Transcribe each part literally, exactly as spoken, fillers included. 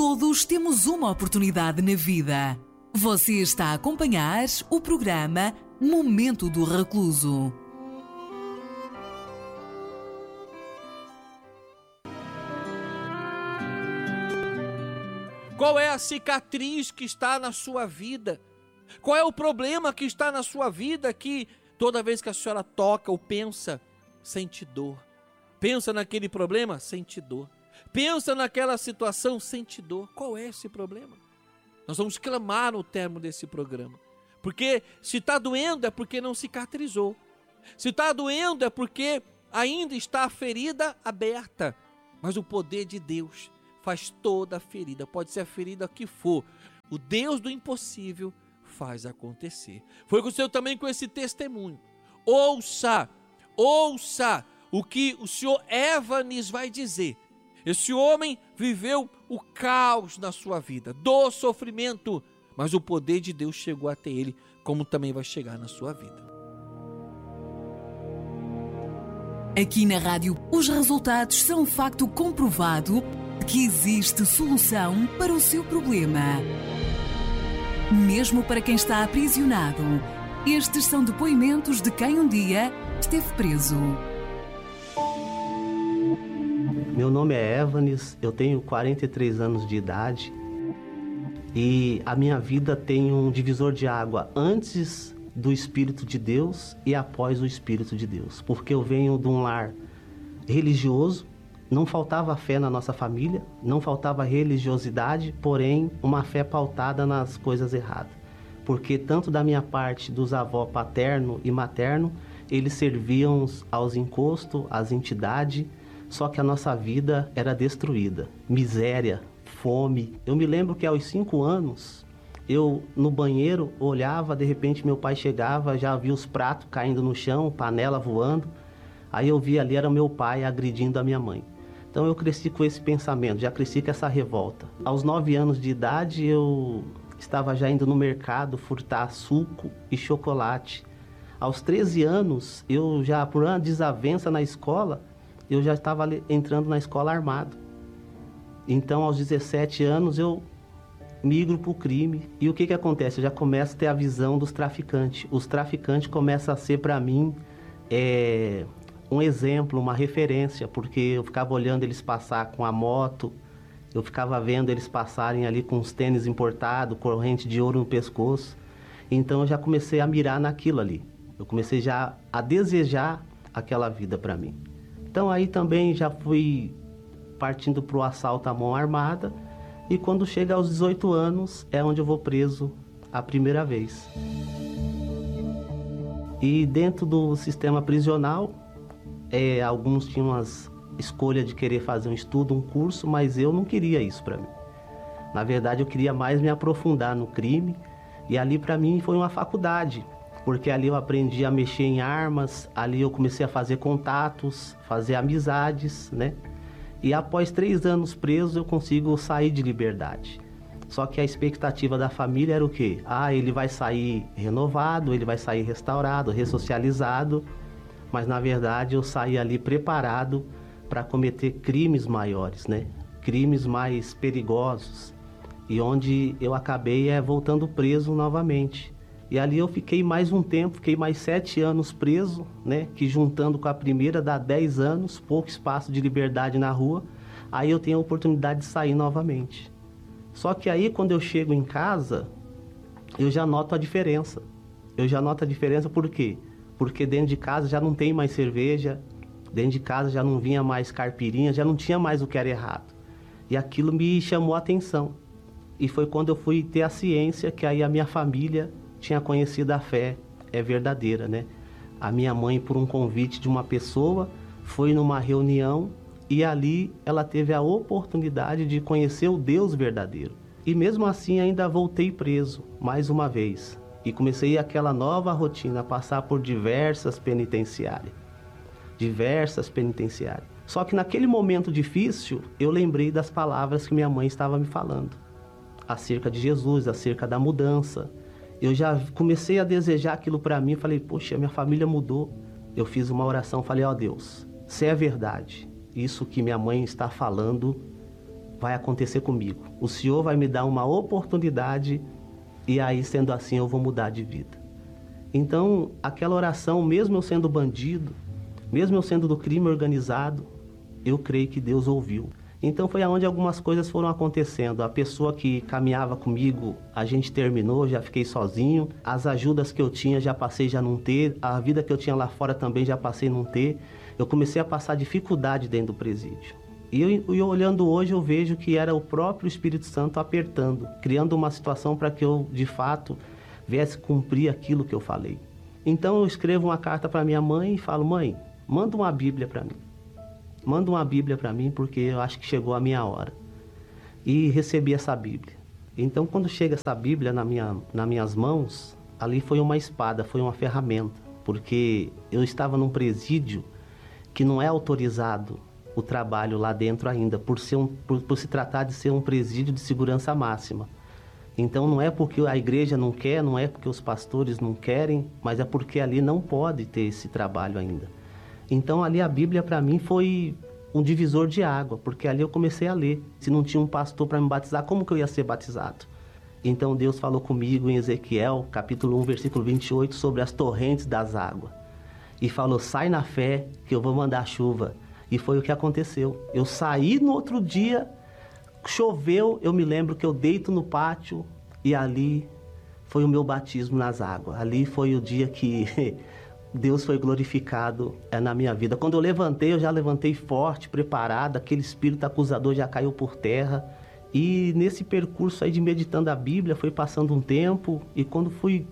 Todos temos uma oportunidade na vida. Você está a acompanhar o programa Momento do Recluso. Qual é a cicatriz que está na sua vida? Qual é o problema que está na sua vida que toda vez que a senhora toca ou pensa, sente dor? Pensa naquele problema, sente dor. Pensa naquela situação, sente dor. Qual é esse problema? Nós vamos clamar no termo desse programa. Porque se está doendo é porque não cicatrizou. Se está doendo é porque ainda está a ferida aberta. Mas o poder de Deus faz toda a ferida. Pode ser a ferida que for. O Deus do impossível faz acontecer. Foi com o Senhor também com esse testemunho. Ouça, ouça o que o senhor Evanes vai dizer. Esse homem viveu o caos na sua vida, dor, sofrimento, mas o poder de Deus chegou até ele, como também vai chegar na sua vida. Aqui na rádio, os resultados são um facto comprovado que existe solução para o seu problema. Mesmo para quem está aprisionado, estes são depoimentos de quem um dia esteve preso. Meu nome é Evanes, eu tenho quarenta e três anos de idade e a minha vida tem um divisor de água antes do Espírito de Deus e após o Espírito de Deus. Porque eu venho de um lar religioso, não faltava fé na nossa família, não faltava religiosidade, porém uma fé pautada nas coisas erradas. Porque tanto da minha parte dos avós paterno e materno, eles serviam aos encostos, às entidades, só que a nossa vida era destruída. Miséria, fome. Eu me lembro que aos cinco anos, eu no banheiro olhava, de repente meu pai chegava, já via os pratos caindo no chão, panela voando. Aí eu via ali, era meu pai agredindo a minha mãe. Então eu cresci com esse pensamento, já cresci com essa revolta. Aos nove anos de idade, eu estava já indo no mercado furtar suco e chocolate. Aos treze anos, eu já, por uma desavença na escola, eu já estava entrando na escola armado. Então, aos dezessete anos, eu migro para o crime. E o que que acontece? Eu já começo a ter a visão dos traficantes. Os traficantes começam a ser, para mim, é, um exemplo, uma referência, porque eu ficava olhando eles passar com a moto, eu ficava vendo eles passarem ali com os tênis importados, corrente de ouro no pescoço. Então, eu já comecei a mirar naquilo ali. Eu comecei já a desejar aquela vida para mim. Então aí também já fui partindo para o assalto à mão armada e quando chega aos dezoito anos é onde eu vou preso a primeira vez. E dentro do sistema prisional, é, alguns tinham as escolha de querer fazer um estudo, um curso, mas eu não queria isso para mim. Na verdade eu queria mais me aprofundar no crime e ali para mim foi uma faculdade. Porque ali eu aprendi a mexer em armas, ali eu comecei a fazer contatos, fazer amizades, né? E após três anos preso eu consigo sair de liberdade. Só que a expectativa da família era o quê? Ah, ele vai sair renovado, ele vai sair restaurado, ressocializado. Mas na verdade eu saí ali preparado para cometer crimes maiores, né? Crimes mais perigosos. E onde eu acabei é voltando preso novamente. E ali eu fiquei mais um tempo, fiquei mais sete anos preso, né? Que juntando com a primeira dá dez anos, pouco espaço de liberdade na rua. Aí eu tenho a oportunidade de sair novamente. Só que aí quando eu chego em casa, eu já noto a diferença. Eu já noto a diferença por quê? Porque dentro de casa já não tem mais cerveja, dentro de casa já não vinha mais caipirinha, já não tinha mais o que era errado. E aquilo me chamou a atenção. E foi quando eu fui ter a ciência que aí a minha família tinha conhecido a fé, é verdadeira, né? A minha mãe, por um convite de uma pessoa, foi numa reunião e ali ela teve a oportunidade de conhecer o Deus verdadeiro. E mesmo assim ainda voltei preso, mais uma vez. E comecei aquela nova rotina, passar por diversas penitenciárias. Diversas penitenciárias. Só que naquele momento difícil, eu lembrei das palavras que minha mãe estava me falando. Acerca de Jesus, acerca da mudança. Eu já comecei a desejar aquilo para mim, falei, poxa, minha família mudou. Eu fiz uma oração, falei, ó Deus, se é verdade, isso que minha mãe está falando, vai acontecer comigo. O Senhor vai me dar uma oportunidade e aí, sendo assim, eu vou mudar de vida. Então, aquela oração, mesmo eu sendo bandido, mesmo eu sendo do crime organizado, eu creio que Deus ouviu. Então foi aonde algumas coisas foram acontecendo. A pessoa que caminhava comigo, a gente terminou, já fiquei sozinho. As ajudas que eu tinha, já passei a não ter. A vida que eu tinha lá fora também, já passei a não ter. Eu comecei a passar dificuldade dentro do presídio. E eu, eu olhando hoje, eu vejo que era o próprio Espírito Santo apertando, criando uma situação para que eu, de fato, viesse cumprir aquilo que eu falei. Então eu escrevo uma carta para minha mãe e falo: mãe, manda uma Bíblia para mim. Manda uma Bíblia para mim, porque eu acho que chegou a minha hora. E recebi essa Bíblia. Então, quando chega essa Bíblia na minha, nas minhas mãos, ali foi uma espada, foi uma ferramenta. Porque eu estava num presídio que não é autorizado o trabalho lá dentro ainda, por, ser um, por, por se tratar de ser um presídio de segurança máxima. Então, não é porque a igreja não quer, não é porque os pastores não querem, mas é porque ali não pode ter esse trabalho ainda. Então ali a Bíblia para mim foi um divisor de água, porque ali eu comecei a ler. Se não tinha um pastor para me batizar, como que eu ia ser batizado? Então Deus falou comigo em Ezequiel, capítulo um, versículo vinte e oito, sobre as torrentes das águas. E falou: sai na fé que eu vou mandar chuva. E foi o que aconteceu. Eu saí no outro dia, choveu, eu me lembro que eu deito no pátio e ali foi o meu batismo nas águas. Ali foi o dia que Deus foi glorificado é, na minha vida. Quando eu levantei, eu já levantei forte, preparado, aquele espírito acusador já caiu por terra. E nesse percurso aí de meditando a Bíblia, foi passando um tempo, e quando fui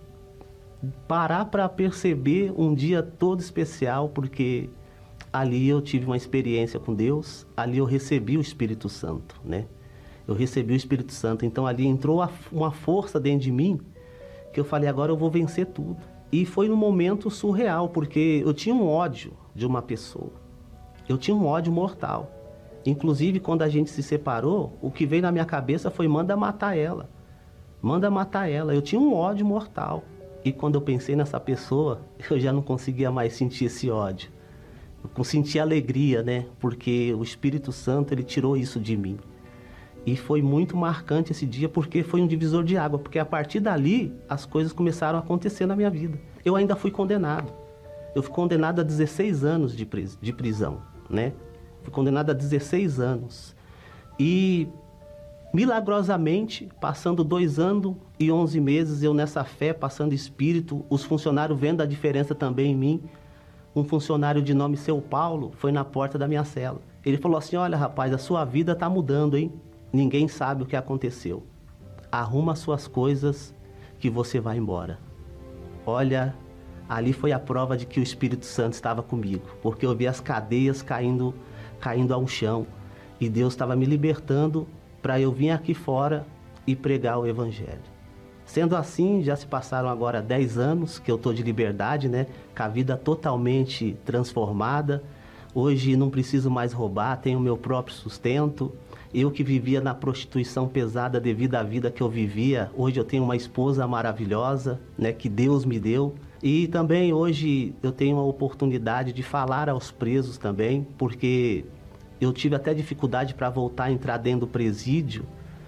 parar para perceber um dia todo especial, porque ali eu tive uma experiência com Deus, ali eu recebi o Espírito Santo, né? Eu recebi o Espírito Santo, então ali entrou uma força dentro de mim, que eu falei: agora eu vou vencer tudo. E foi num momento surreal, porque eu tinha um ódio de uma pessoa. Eu tinha um ódio mortal. Inclusive, quando a gente se separou, o que veio na minha cabeça foi: manda matar ela. Manda matar ela. Eu tinha um ódio mortal. E quando eu pensei nessa pessoa, eu já não conseguia mais sentir esse ódio. Eu senti alegria, né? Porque o Espírito Santo, ele tirou isso de mim. E foi muito marcante esse dia, porque foi um divisor de água. Porque a partir dali, as coisas começaram a acontecer na minha vida. Eu ainda fui condenado. Eu fui condenado a dezesseis anos de, pris- de prisão, né? Fui condenado a dezesseis anos. E, milagrosamente, passando dois anos e onze meses, eu nessa fé, passando espírito, os funcionários vendo a diferença também em mim. Um funcionário de nome Seu Paulo foi na porta da minha cela. Ele falou assim: olha, rapaz, a sua vida está mudando, hein? Ninguém sabe o que aconteceu. Arruma suas coisas que você vai embora. Olha, ali foi a prova de que o Espírito Santo estava comigo, porque eu vi as cadeias caindo, caindo ao chão, e Deus estava me libertando para eu vir aqui fora e pregar o Evangelho. Sendo assim, já se passaram agora dez anos que eu estou de liberdade, né? Com a vida totalmente transformada. Hoje não preciso mais roubar, tenho o meu próprio sustento. Eu que vivia na prostituição pesada devido à vida que eu vivia, hoje eu tenho uma esposa maravilhosa, né, que Deus me deu. E também hoje eu tenho a oportunidade de falar aos presos também, porque eu tive até dificuldade para voltar a entrar dentro do presídio,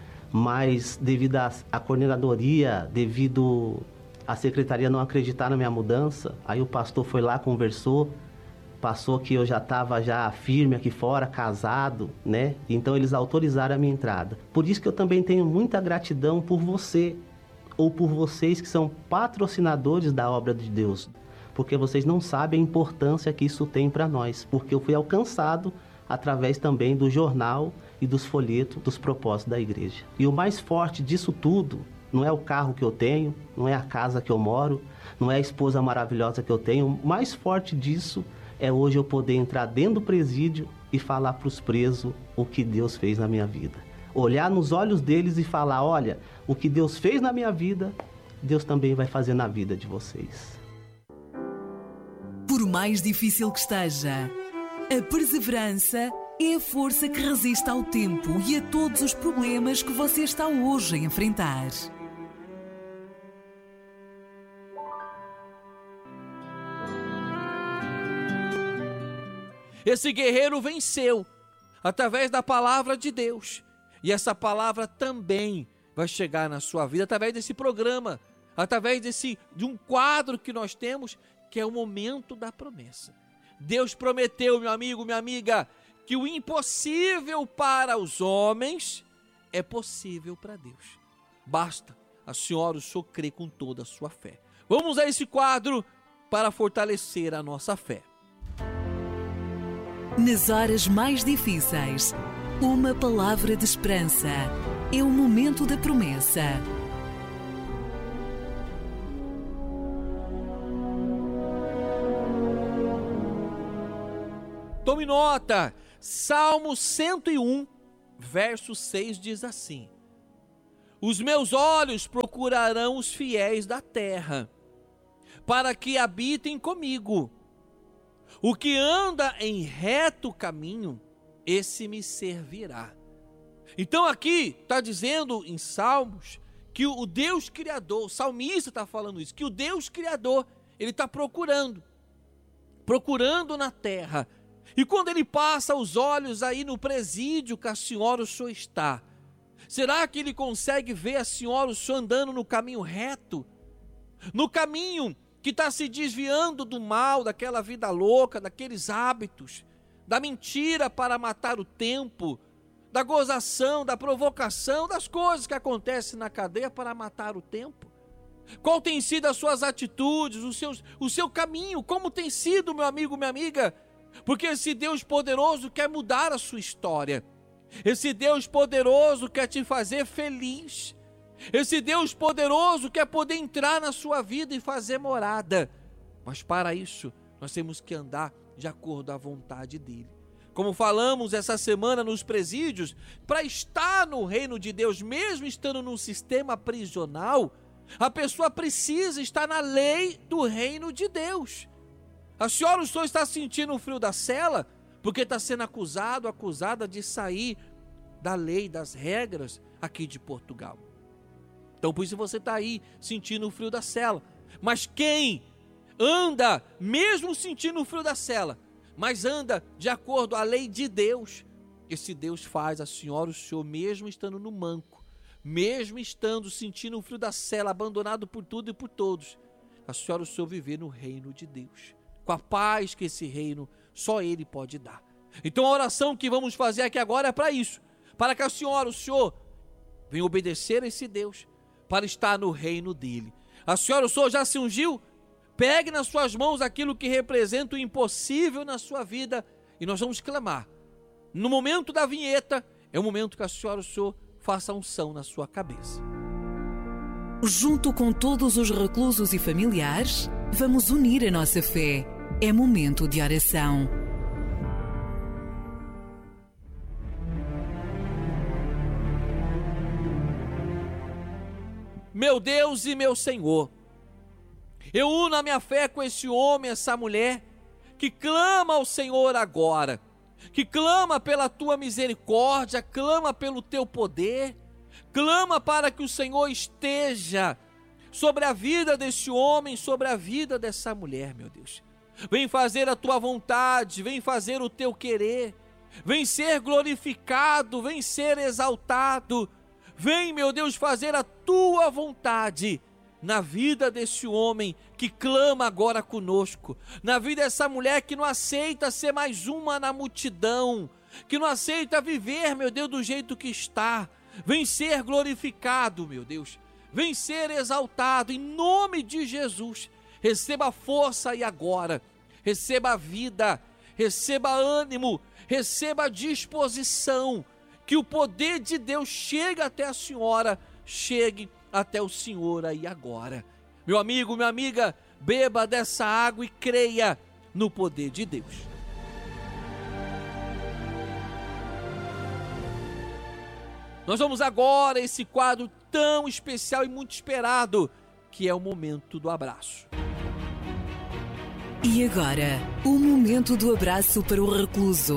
mas devido à coordenadoria, devido à secretaria não acreditar na minha mudança, aí o pastor foi lá, conversou, passou que eu já estava já firme aqui fora, casado, né? Então eles autorizaram a minha entrada. Por isso que eu também tenho muita gratidão por você, ou por vocês que são patrocinadores da obra de Deus, porque vocês não sabem a importância que isso tem para nós, porque eu fui alcançado através também do jornal e dos folhetos dos propósitos da igreja. E o mais forte disso tudo não é o carro que eu tenho, não é a casa que eu moro, não é a esposa maravilhosa que eu tenho. O mais forte disso é hoje eu poder entrar dentro do presídio e falar para os presos o que Deus fez na minha vida. Olhar nos olhos deles e falar: olha, o que Deus fez na minha vida, Deus também vai fazer na vida de vocês. Por mais difícil que esteja, a perseverança é a força que resiste ao tempo e a todos os problemas que você está hoje a enfrentar. Esse guerreiro venceu através da palavra de Deus. E essa palavra também vai chegar na sua vida através desse programa, através desse, de um quadro que nós temos, que é o momento da promessa. Deus prometeu, meu amigo, minha amiga, que o impossível para os homens é possível para Deus. Basta a senhora, o senhor, crer com toda a sua fé. Vamos a esse quadro para fortalecer a nossa fé. Nas horas mais difíceis, uma palavra de esperança. É o momento da promessa. Tome nota, Salmo cento e um, verso seis diz assim: os meus olhos procurarão os fiéis da terra, para que habitem comigo. O que anda em reto caminho, esse me servirá. Então aqui está dizendo em Salmos que o Deus Criador, o salmista está falando isso, que o Deus Criador, ele está procurando, procurando na terra. E quando ele passa os olhos aí no presídio que a senhora, o senhor está, será que ele consegue ver a senhora, o senhor andando no caminho reto? No caminho que está se desviando do mal, daquela vida louca, daqueles hábitos, da mentira para matar o tempo, da gozação, da provocação, das coisas que acontecem na cadeia para matar o tempo? Qual tem sido as suas atitudes, os seus, o seu caminho? Como tem sido, meu amigo, minha amiga? Porque esse Deus poderoso quer mudar a sua história. Esse Deus poderoso quer te fazer feliz. Esse Deus poderoso quer poder entrar na sua vida e fazer morada. Mas para isso, nós temos que andar de acordo à vontade dele. Como falamos essa semana nos presídios, para estar no reino de Deus, mesmo estando num sistema prisional, a pessoa precisa estar na lei do reino de Deus. A senhora, o senhor está sentindo o frio da cela porque está sendo acusado, acusada de sair da lei, das regras aqui de Portugal. Então por isso você está aí sentindo o frio da cela. Mas quem anda, mesmo sentindo o frio da cela, mas anda de acordo à lei de Deus, esse Deus faz a senhora, o senhor, mesmo estando no manco, mesmo estando sentindo o frio da cela, abandonado por tudo e por todos, a senhora, o senhor, viver no reino de Deus, com a paz que esse reino só ele pode dar. Então a oração que vamos fazer aqui agora é para isso, para que a senhora, o senhor, venha obedecer a esse Deus, para estar no reino dele. A senhora, o senhor, já se ungiu? Pegue nas suas mãos aquilo que representa o impossível na sua vida e nós vamos clamar. No momento da vinheta, é o momento que a senhora, o senhor, faça a unção na sua cabeça. Junto com todos os reclusos e familiares, vamos unir a nossa fé. É momento de oração. Meu Deus e meu Senhor, eu uno a minha fé com esse homem, essa mulher, que clama ao Senhor agora, que clama pela tua misericórdia, clama pelo teu poder, clama para que o Senhor esteja sobre a vida desse homem, sobre a vida dessa mulher, meu Deus. Vem fazer a tua vontade, vem fazer o teu querer, vem ser glorificado, vem ser exaltado, vem, meu Deus, fazer a tua vontade na vida desse homem que clama agora conosco, na vida dessa mulher que não aceita ser mais uma na multidão, que não aceita viver, meu Deus, do jeito que está. Vem ser glorificado, meu Deus, vem ser exaltado, em nome de Jesus. Receba força aí agora, receba vida, receba ânimo, receba disposição, que o poder de Deus chegue até a senhora, chegue até o senhor aí agora. Meu amigo, minha amiga, beba dessa água e creia no poder de Deus. Nós vamos agora a esse quadro tão especial e muito esperado, que é o momento do abraço. E agora, o momento do abraço para o recluso.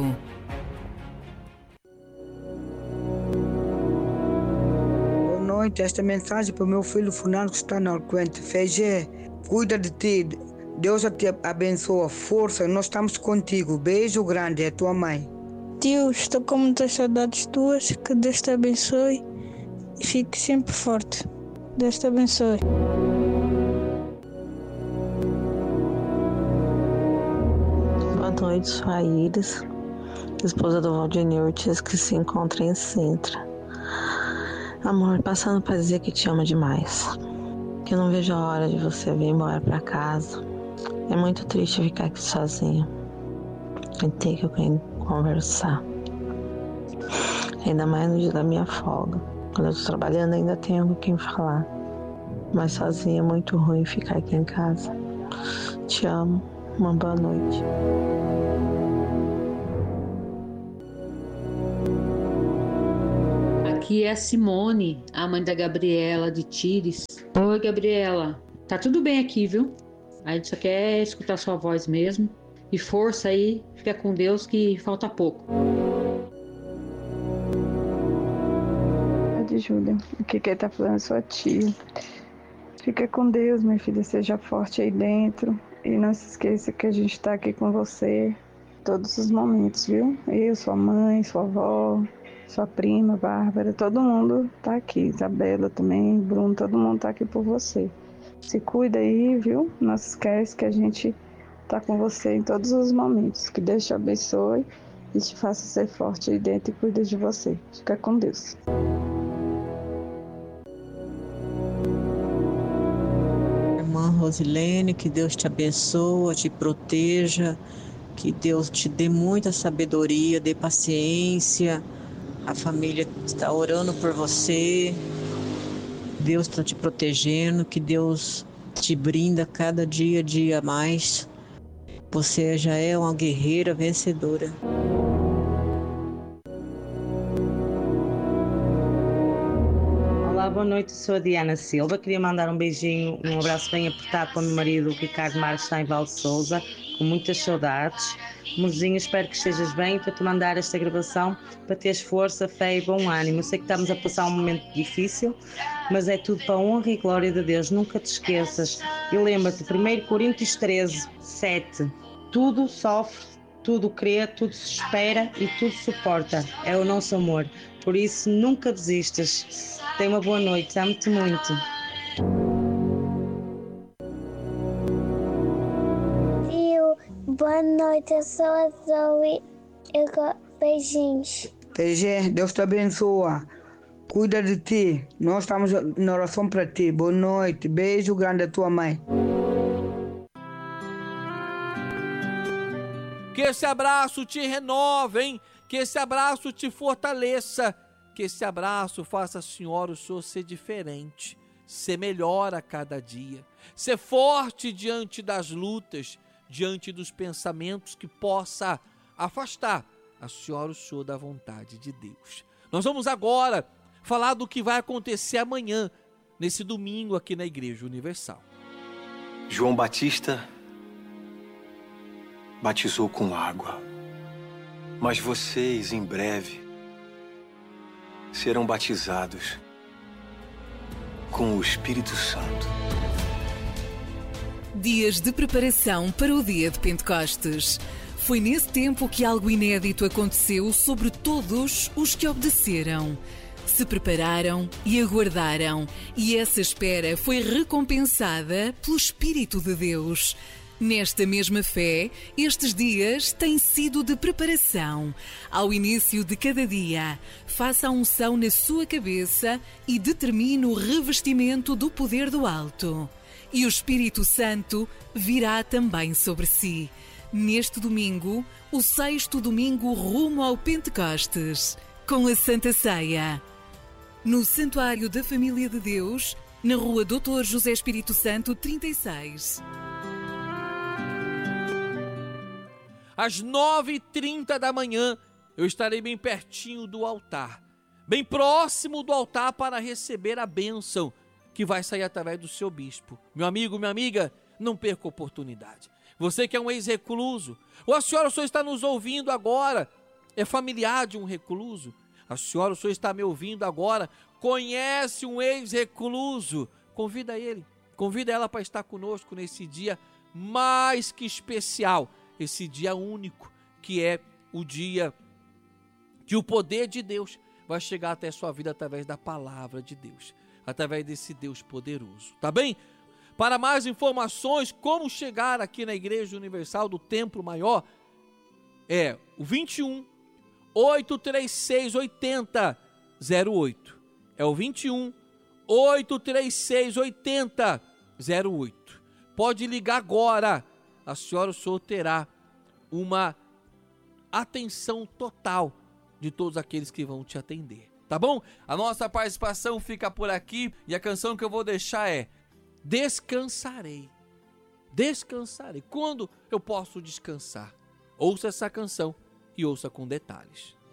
Boa noite, esta mensagem para o meu filho Fernando que está na Alcoente. Fegê, cuida de ti, Deus te abençoa, força, nós estamos contigo. Beijo grande, é tua mãe. Tio, estou com muitas saudades tuas, que Deus te abençoe e fique sempre forte. Deus te abençoe. Boa noite, sou a Iris, esposa do Valdinei Ortiz, que se encontra em Sintra. Amor, passando para dizer que te amo demais, que eu não vejo a hora de você vir embora para casa. É muito triste ficar aqui sozinha e ter que conversar, ainda mais no dia da minha folga. Quando eu estou trabalhando ainda tenho com quem falar, mas sozinha é muito ruim ficar aqui em casa. Te amo, uma boa noite. Aqui é a Simone, a mãe da Gabriela de Tires. Oi, Gabriela. Tá tudo bem aqui, viu? A gente só quer escutar sua voz mesmo. E força aí, fica com Deus que falta pouco. De Júlia, o que que tá falando é sua tia. Fica com Deus, minha filha, seja forte aí dentro. E não se esqueça que a gente tá aqui com você todos os momentos, viu? Eu, sua mãe, sua avó, sua prima, Bárbara, todo mundo tá aqui. Isabela também, Bruno, todo mundo tá aqui por você. Se cuida aí, viu? Não se esquece que a gente tá com você em todos os momentos. Que Deus te abençoe e te faça ser forte aí dentro e cuida de você. Fica com Deus. Irmã Rosilene, que Deus te abençoe, te proteja, que Deus te dê muita sabedoria, dê paciência. A família está orando por você. Deus está te protegendo, que Deus te brinda cada dia, dia a mais. Você já é uma guerreira vencedora. Olá, boa noite, sou a Diana Silva. Queria mandar um beijinho, um abraço bem apertado para o meu marido, o Ricardo Marques, está em Val de Sousa, com muitas saudades. Mozinho, espero que estejas bem para te mandar esta gravação, para teres força, fé e bom ânimo. Eu sei que estamos a passar um momento difícil, mas é tudo para a honra e glória de Deus. Nunca te esqueças. E lembra-te, primeiro Coríntios treze, sete. Tudo sofre, tudo crê, tudo se espera e tudo suporta. É o nosso amor. Por isso, nunca desistas. Tenha uma boa noite. Amo-te muito. Boa noite, eu sou a Zoe. Eu go... Beijinhos. P G, Deus te abençoa. Cuida de ti. Nós estamos na oração para ti. Boa noite. Beijo grande da tua mãe. Que esse abraço te renove, hein? Que esse abraço te fortaleça. Que esse abraço faça a senhora, o senhor, ser diferente. Ser melhor a cada dia. Ser forte diante das lutas, diante dos pensamentos que possa afastar a senhora, o senhor, da vontade de Deus. Nós vamos agora falar do que vai acontecer amanhã, nesse domingo aqui na Igreja Universal. João Batista batizou com água, mas vocês em breve serão batizados com o Espírito Santo. Dias de preparação para o dia de Pentecostes. Foi nesse tempo que algo inédito aconteceu sobre todos os que obedeceram. Se prepararam e aguardaram, e essa espera foi recompensada pelo Espírito de Deus. Nesta mesma fé, estes dias têm sido de preparação. Ao início de cada dia, faça a unção na sua cabeça e determine o revestimento do poder do alto. E o Espírito Santo virá também sobre si. Neste domingo, o sexto domingo rumo ao Pentecostes, com a Santa Ceia. No Santuário da Família de Deus, na Rua doutor José Espírito Santo, trinta e seis. Às nove e trinta da manhã, eu estarei bem pertinho do altar, bem próximo do altar para receber a bênção que vai sair através do seu bispo. Meu amigo, minha amiga, não perca a oportunidade. Você que é um ex-recluso, ou a senhora, o senhor está nos ouvindo agora, é familiar de um recluso, a senhora, o senhor está me ouvindo agora, conhece um ex-recluso, convida ele, convida ela para estar conosco nesse dia mais que especial, esse dia único, que é o dia que o poder de Deus vai chegar até a sua vida através da palavra de Deus, através desse Deus poderoso, tá bem? Para mais informações, como chegar aqui na Igreja Universal do Templo Maior, é o vinte e um, oito três seis, oitenta, zero oito. É o vinte e um, oito três seis, oitenta, zero oito. Pode ligar agora, a senhora ou o senhor terá uma atenção total de todos aqueles que vão te atender, tá bom? A nossa participação fica por aqui e a canção que eu vou deixar é Descansarei. Descansarei. Quando eu posso descansar? Ouça essa canção e ouça com detalhes.